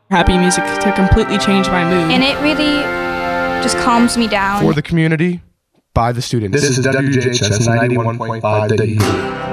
happy music to completely change my mood. And it really just calms me down. For the community, by the students. This is WJHS 91.5 WU.